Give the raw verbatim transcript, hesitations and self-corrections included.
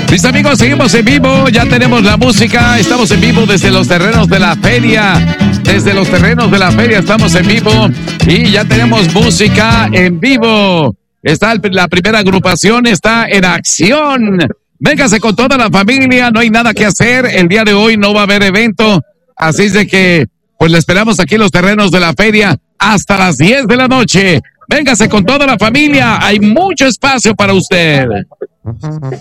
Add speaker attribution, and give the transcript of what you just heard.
Speaker 1: Mis amigos, seguimos en vivo, ya tenemos la música, estamos en vivo desde los terrenos de la feria, desde los terrenos de la feria estamos en vivo y ya tenemos música en vivo. Está el, la primera agrupación, está en acción. Véngase con toda la familia, no hay nada que hacer, el día de hoy no va a haber evento, así es de que pues le esperamos aquí en los terrenos de la feria hasta las diez de la noche. Véngase con toda la familia, hay mucho espacio para usted.